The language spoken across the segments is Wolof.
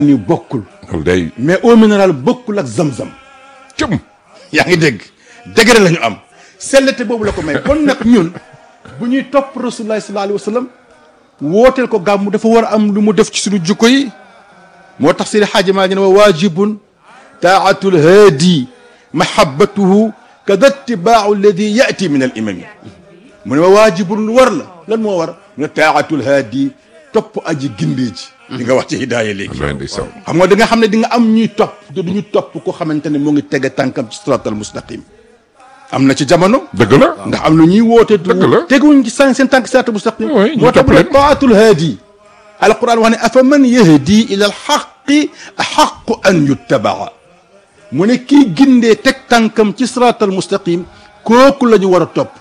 ni bokkul loolu day mais eau minérale bokkul ak zam-zam cëm yaa ngi dégg degré la ñu am sellete boobu la ko may kon nag ñun bu ñuy topp rasulullah sallallahu alayhi wa sallam wooteel ko gàmmu dafa war a am lu mu def ci suñu jukko yi moo tax Seydi Hadji Malick ne wa waajibun taatul haadi mahabbatuhu kada ittibaau alladi yati min al imami mu ne wa waajibun lu war la lan moo war mu ne taatul haadi topp aji gindee ji di nga wax ci hidaaya léegi ndeysaan xam nga da nga xam ne di nga am ñuy topp te duñu topp ko xamante ne moo ngi tege tànkam ci siraatal mustaqim am na ci jamono dëgg la ndax am na ñuy woote dëgg la teguñ ci seen tànk siraatal mustaqim oui ñu moo tax topp mu ne leen taatul haadi alquran wax ne afa man yahdi ila alxaqi axaqu an yuttabaa mu ne kii gindee teg tànkam ci siraatal mustaqim kooku la ñu war a topp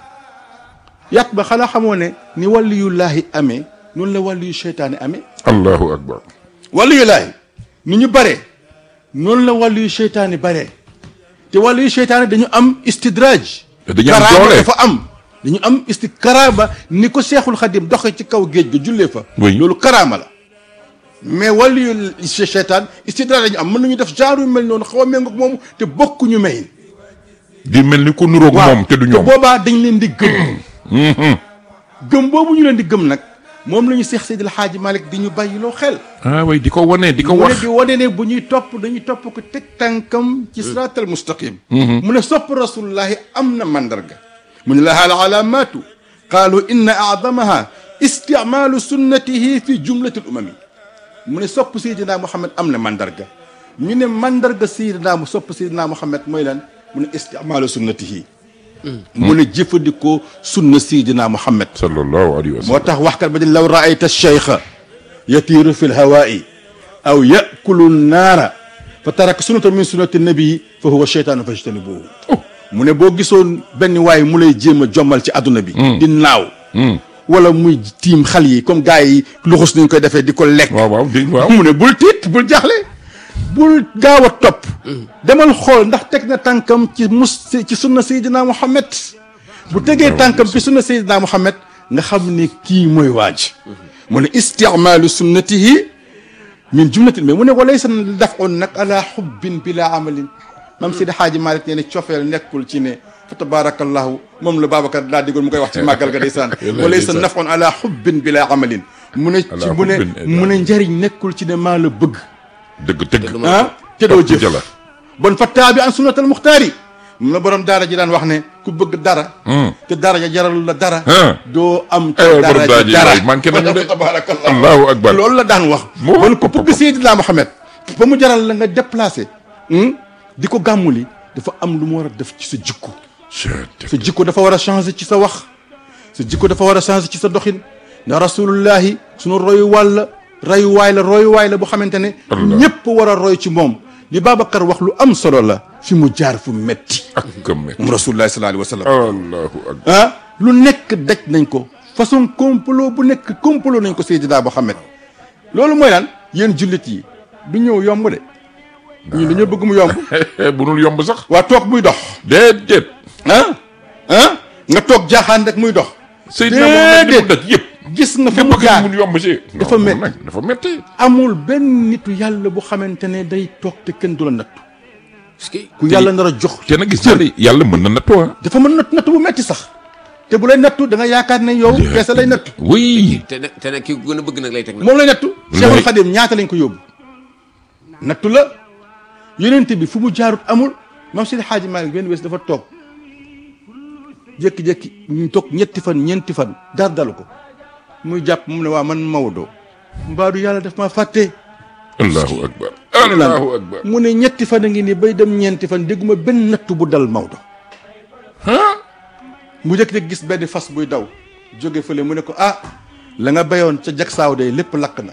yàq ba xanaa xamoo ne ni waliyullaahi amee noonu la wàllu yu seytaane amee allahu akbar wàllu yu laay ni ñu bare noonu la wàllu yu seytaane bare te wàllu yu seytaane dañu am istidraaj dañu am karaama doole dafa am dañu am karaama ni ko seexul xadim doxe ci kaw géej ga jullee fa Oui. loolu karaama la mais wàllu yu seytaan istidraaj dañu am mën nañu def genre yu mel noonu xaw a méngoog moomu te bokkuñu may di mel ni ko nuroog moom te du ñoom boobaa dañ leen di gëm gëm boobu ñu leen di gëm nag moom la ñu Seex Seydil Hadji Malick di ñu bàyyiloo xel ah way di ko wane di ko mu ne wax di wane ne bu ñuy topp dañuy topp ko teg tànkam ci siraatal mustaqim mu ne sopp rasulullahi am na mandarga mu ne laha al alaamatu qaalu inna aadamaha isticmaalu sunnatihi fi jumlati l umami mu ne sopp Seydina Muhammad am na mandarga ñu ne mandarga Seydina mu sopp Seydina Muhammad mooy lan mu ne isticmaalu sunnatihi mu ne jëfandikoo sunna Seydina Muhammad sallallahu alayhi wa sallam moo tax waxkat ba di law raayta cheikha yatiiru fi lhawaa'i aw yakulu naara fa taraka sunnata min sunnati nabii fa huwa cheytaanu fajtanibuhu mu ne boo gisoon benn waay mu lay jéem a jommal ci adduna bi di naaw wala muy tiim xal yi comme gars yi luxus nañ koy defee di ko lekk waaw waaw di waaw mu ne bul tiit bul jaaxle bul gaaw a topp demal xool ndax teg na tànkam ci sunna Seydina Muhammad bu tegee tànkam ci sunna Seydina Muhammad nga xam ne kii mooy waaj mu ne isticmaalu sunnatihi min jumlatil mais mu ne walaysa daf'un nag ala xubbin bila amalin mam Seydi Hadji Malick nee ne cofeel nekkul ci ne fa tabarakallahu moom la Babacar daa diggoon mu koy wax ci màggal ga ndeysaan walaysa daf'un ala xubbin bila amalin mu ne ci mu ne njëriñ nekkul ci ne maa la bëgg dëgg dëgg ah te doo jëf jëla bon fa taabi an sunnatal muxtaari mu la borom daara ji daan wax ne ku bëgg dara te dara ja jaralul la dara doo am te dara ja dara manqué nañu de tabarakallah allahu akbar loolu la daan wax bon ku bëgg Seydina Muhammad ba mu jaral la nga déplacé di ko gàmmuli dafa am lu mu war a def ci sa jikko sa jikko dafa war a changer ci sa wax sa jikko dafa war a changer ci sa doxin na rasulullahi sunu royu wàll royuwaay la boo xamante ne ñëpp war a roy ci moom li Babacar wax lu am solo la fi mu jaar fu metti ak gëm moom rasulullahi sallallahu alayhi wa sallam allahu akbar lu nekk daj nañ ko façon complot bu nekk complot nañ ko Seydina Muhammad loolu mooy lan yéen jullit yi du ñëw yomb de ñun dañoo bëgg mu yomb bu dul yomb sax waa toog muy dox déedéet nga toog jaaxaan rek muy dox Seydina Muhammad li mu daj yëpp gis nga fa nga mu bëgg jaar mu yomb si dafa non, metti. nag dafa metti amul benn nitu yàlla bu xamante ne day toog te kenn du la nattu ku yàlla nar a jox te nag gis naa ne yàlla mën na nattu dafa mën nattu bu metti sax te bu lay nattu da nga yaakaar ne yow keese lay nattu oui te nag ki gën a bëgg nag lay teg nag. moom lay nattu Cheikhul Khadim ñaata lañ ko yóbbu nattu la yonent bi fu mu jaarut amul Maam Seydi Hadji Malick benn bés dafa toog jékki-jékki ñu toog ñeenti fan dara dalu ko muy jàpp mu ne waa man Maodo mbaadu yàlla daf maa fàtte allahu akbar allahu akbar mu ne ñetti fan a ngi nii bay dem ñeenti fan dégguma benn nattu bu dal Maodo mu jékki-jékki gis benn fas buy daw jóge fële mu ne ko ah la nga bayoon ca jak saaw day lépp lakk na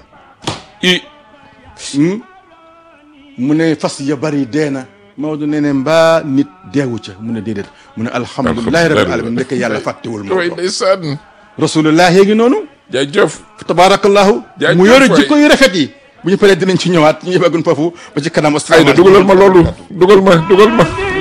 mu ne fas ya bari dee na Maodo nee ne mbaa nit deewu ca mu ne déedéet mu ne alhamdulilahi rabbil alamin ndekk yàlla fàttewul way Maodo ndeysaan rasulullah yee ngi noonu jaajëf tabaarakallahu jaajëf mu yore waay. jikko yu rafet yi bu ñu paree dinañ ci ñëwaat ñu yëbagun foofu ba ci kanam ay da dugalal ma loolu dugal ma